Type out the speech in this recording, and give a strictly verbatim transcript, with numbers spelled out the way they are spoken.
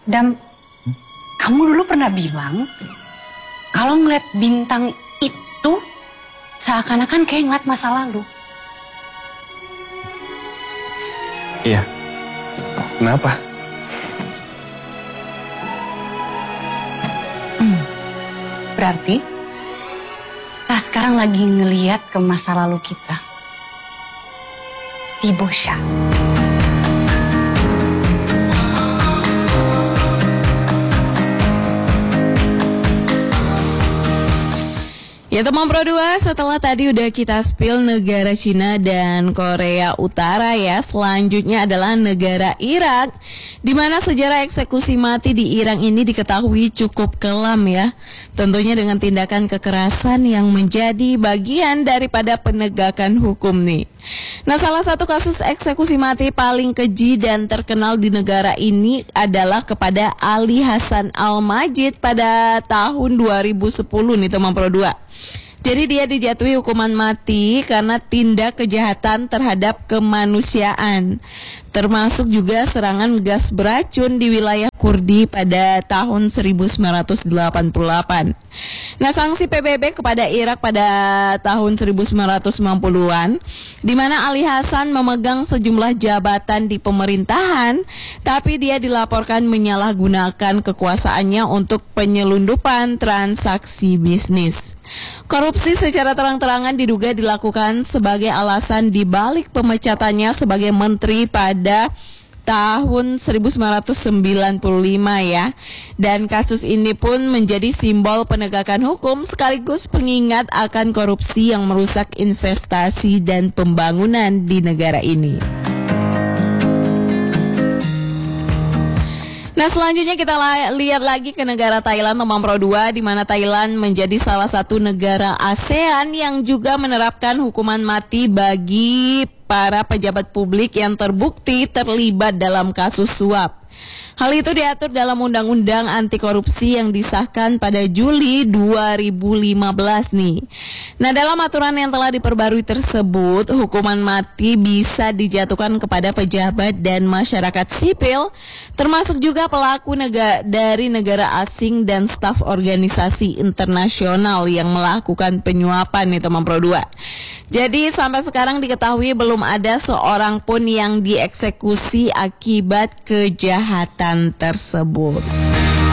Dan hmm? kamu dulu pernah bilang kalau ngeliat bintang itu seakan-akan kayak ngeliat masa lalu. Iya. Kenapa? Hmm. Berarti kita sekarang lagi ngeliat ke masa lalu kita. Di Bosya. Ya teman Pro dua, setelah tadi udah kita spill negara Cina dan Korea Utara ya, selanjutnya adalah negara Irak, di mana sejarah eksekusi mati di Irak ini diketahui cukup kelam ya, tentunya dengan tindakan kekerasan yang menjadi bagian daripada penegakan hukum nih. Nah, salah satu kasus eksekusi mati paling keji dan terkenal di negara ini adalah kepada Ali Hasan Al-Majid pada tahun dua ribu sepuluh nih teman Pro dua. Jadi dia dijatuhi hukuman mati karena tindak kejahatan terhadap kemanusiaan, termasuk juga serangan gas beracun di wilayah Kurdi pada tahun seribu sembilan ratus delapan puluh delapan. Nah, sanksi P B B kepada Irak pada tahun seribu sembilan ratus sembilan puluhan, di mana Ali Hasan memegang sejumlah jabatan di pemerintahan, tapi dia dilaporkan menyalahgunakan kekuasaannya untuk penyelundupan transaksi bisnis. Korupsi secara terang-terangan diduga dilakukan sebagai alasan dibalik pemecatannya sebagai menteri pada tahun seribu sembilan ratus sembilan puluh lima ya. Dan kasus ini pun menjadi simbol penegakan hukum sekaligus pengingat akan korupsi yang merusak investasi dan pembangunan di negara ini. Nah, selanjutnya kita la- lihat lagi ke negara Thailand teman Pro dua, di mana Thailand menjadi salah satu negara ASEAN yang juga menerapkan hukuman mati bagi para pejabat publik yang terbukti terlibat dalam kasus suap. Hal itu diatur dalam Undang-Undang Anti Korupsi yang disahkan pada Juli dua ribu lima belas nih. Nah, dalam aturan yang telah diperbarui tersebut, hukuman mati bisa dijatuhkan kepada pejabat dan masyarakat sipil, termasuk juga pelaku nega- dari negara asing dan staf organisasi internasional yang melakukan penyuapan nih teman Pro dua. Jadi sampai sekarang diketahui belum ada seorang pun yang dieksekusi akibat kejahatan tersebut.